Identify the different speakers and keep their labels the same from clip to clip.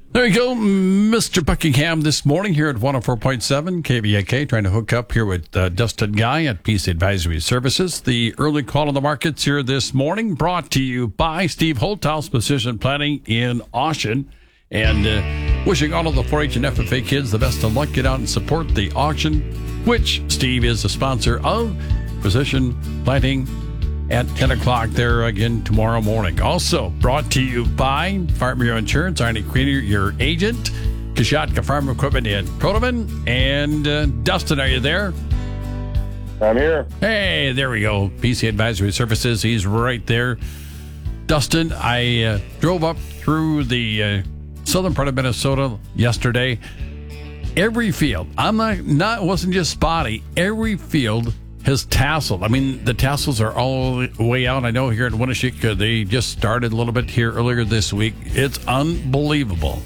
Speaker 1: There you go, Mr. Buckingham this morning here at 104.7 KVAK, trying to hook up here with Dustin Guy at PC Advisory Services. The early call on the markets here this morning brought to you by Steve Holthouse Precision Planting in Auction. And wishing all of the 4-H and FFA kids the best of luck. Get out and support the auction, which Steve is the sponsor of. Precision Planting at 10 o'clock there again tomorrow morning. Also brought to you by Farm Bureau Insurance, Arnie Queener, your agent, Kashatka Farm Equipment in Protoman. And Dustin, are you there?
Speaker 2: I'm here.
Speaker 1: Hey, there we go. PC Advisory Services, he's right there. Dustin, I drove up through the southern part of Minnesota yesterday. Every field, it wasn't just spotty, every field has tasseled. I mean, the tassels are all the way out. I know here in Winneshiek, they just started a little bit here earlier this week. It's unbelievable.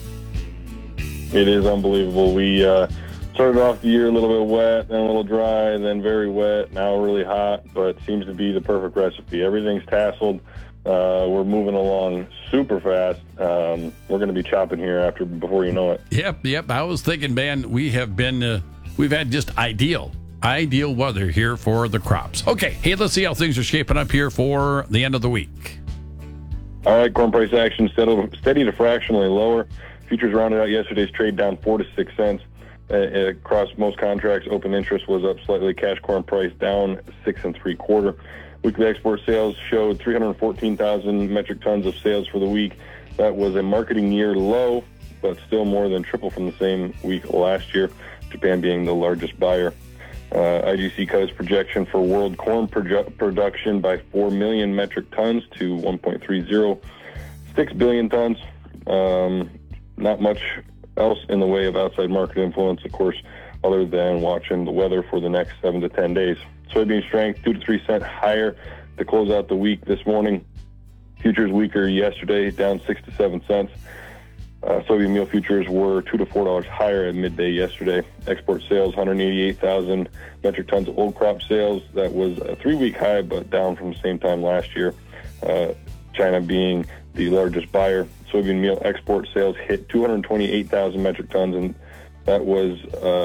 Speaker 2: It is unbelievable. We started off the year a little bit wet, then a little dry, then very wet, now really hot, but seems to be the perfect recipe. Everything's tasseled. We're moving along super fast. We're going to be chopping here before you know it.
Speaker 1: Yep. I was thinking, man, we've had just ideal weather here for the crops. Okay, hey, let's see how things are shaping up here for the end of the week.
Speaker 2: All right, corn price action steady to fractionally lower. Futures rounded out yesterday's trade down 4 to 6 cents. Across most contracts, open interest was up slightly. Cash corn price down 6 3/4. Weekly export sales showed 314,000 metric tons of sales for the week. That was a marketing year low, but still more than triple from the same week last year, Japan being the largest buyer. IGC cut its projection for world corn production by 4 million metric tons to 1.306 billion tons. Not much else in the way of outside market influence, of course, other than watching the weather for the next 7 to 10 days. Soybean strength 2 to 3 cents higher to close out the week this morning. Futures weaker yesterday, down 6 to 7 cents. Soybean meal futures were $2 to $4 higher at midday yesterday. Export sales, 188,000 metric tons of old crop sales. That was a 3-week high, but down from the same time last year. China being the largest buyer. Soybean meal export sales hit 228,000 metric tons, and that was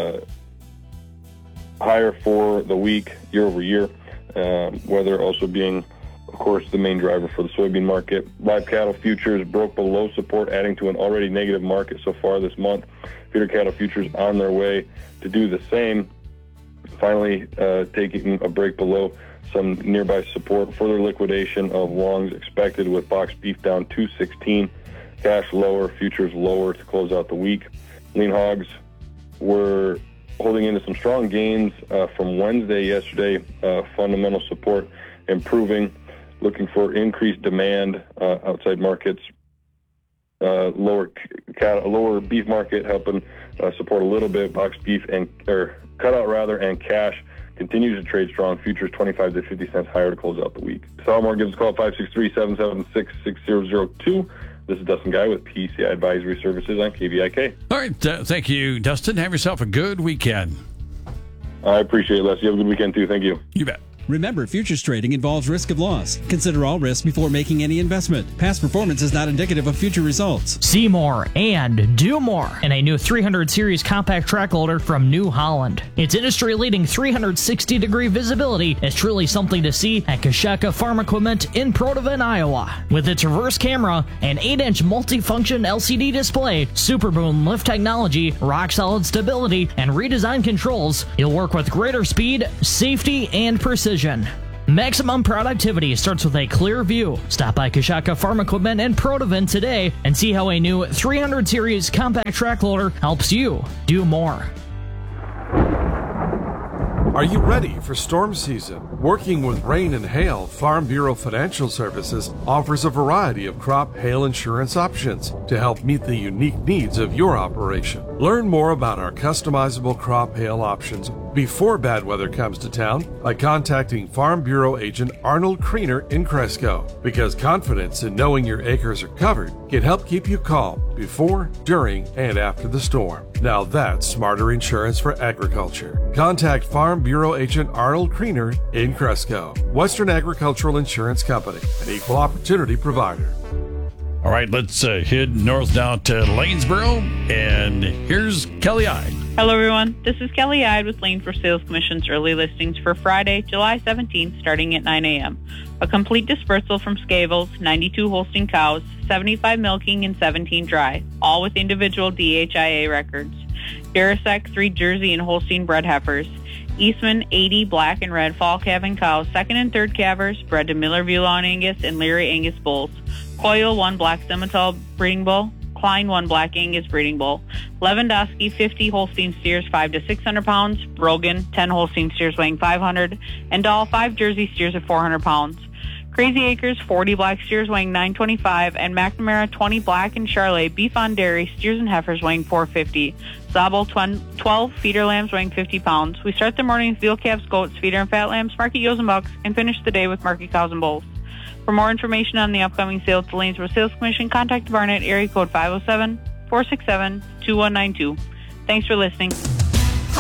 Speaker 2: higher for the week year over year. Weather also being, of course, the main driver for the soybean market. Live cattle futures broke below support, adding to an already negative market so far this month. Feeder cattle futures on their way to do the same, finally taking a break below some nearby support. Further liquidation of longs expected, with boxed beef down 216, cash lower, futures lower to close out the week. Lean hogs were holding into some strong gains from Wednesday yesterday. Fundamental support improving, looking for increased demand. Outside markets, lower beef market helping support a little bit. Boxed beef cutout and cash continues to trade strong. Futures 25 to 50 cents higher to close out the week. Salmore gives us a call at 563-776-6002. This is Dustin Guy with PCI Advisory Services on KVIK.
Speaker 1: All right, thank you, Dustin. Have yourself a good weekend.
Speaker 2: I appreciate it, Les. You have a good weekend, too. Thank you.
Speaker 1: You bet.
Speaker 3: Remember, futures trading involves risk of loss. Consider all risks before making any investment. Past performance is not indicative of future results.
Speaker 4: See more and do more in a new 300 series compact track loader from New Holland. Its industry-leading 360-degree visibility is truly something to see at Kashatka Farm Equipment in Protovan, Iowa. With its reverse camera and 8-inch multifunction LCD display, Super Boom lift technology, rock-solid stability, and redesigned controls, you'll work with greater speed, safety, and precision. Maximum productivity starts with a clear view. Stop by Kashatka Farm Equipment in Protovan today and see how a new 300 series compact track loader helps you do more.
Speaker 5: Are you ready for storm season? Working with rain and hail, Farm Bureau Financial Services offers a variety of crop hail insurance options to help meet the unique needs of your operation. Learn more about our customizable crop hail options before bad weather comes to town by contacting Farm Bureau agent Arnold Kriener in Cresco, because confidence in knowing your acres are covered can help keep you calm before, during, and after the storm. Now that's smarter insurance for agriculture. Contact Farm Bureau agent Arnold Kriener in Cresco. Western Agricultural Insurance Company, an equal opportunity provider.
Speaker 1: All right, let's head north down to Lanesboro, and here's Kelly Ide.
Speaker 6: Hello, everyone. This is Kelly Ide with Lane for Sales Commission's early listings for Friday, July 17th, starting at 9 a.m. A complete dispersal from Scavels, 92 Holstein cows, 75 milking, and 17 dry, all with individual DHIA records. Durasec, 3 Jersey and Holstein bred heifers. Eastman, 80 black and red fall calving cows, second and third calvers, bred to Miller Viewlawn Angus and Leary Angus bulls. Coyle, 1 black Simmental breeding bull. Klein, 1 black Angus breeding bull. Lewandowski, 50 Holstein steers, 5 to 600 pounds. Brogan, 10 Holstein steers weighing 500. And Dahl, 5 Jersey steers at 400 pounds. Crazy Acres, 40 black steers weighing 925. And McNamara, 20 black and Charlet beef on dairy steers and heifers weighing 450. Zabel, 12 feeder lambs weighing 50 pounds. We start the morning with veal calves, goats, feeder and fat lambs, market ewes and bucks, and finish the day with market cows and bulls. For more information on the upcoming sale at the Lanesboro Sales Commission, contact Barnett, area code 507-467-2192. Thanks for listening.